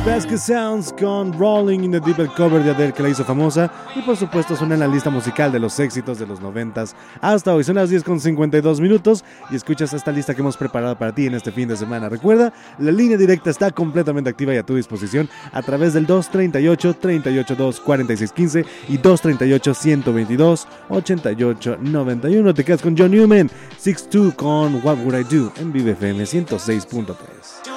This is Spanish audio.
Basket Sounds con Rolling in the Deep, el cover de Adele que la hizo famosa, y por supuesto suena en la lista musical de los éxitos de los 90s hasta hoy. Son las 10:52 y escuchas esta lista que hemos preparado para ti en este fin de semana. Recuerda, la línea directa está completamente activa y a tu disposición a través del 238-382-4615 y 238-122-8891. Te quedas con John Newman, 6'2" con What Would I Do en Vive FM 106.3.